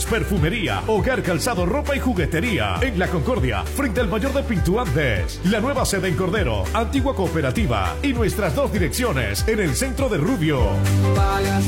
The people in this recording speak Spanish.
perfumería, hogar, calzado, ropa y juguetería. En La Concordia, frente al mayor de Pintuantes. La nueva sede en Cordero, antigua cooperativa. Y nuestras 2 direcciones en el centro de Rubio.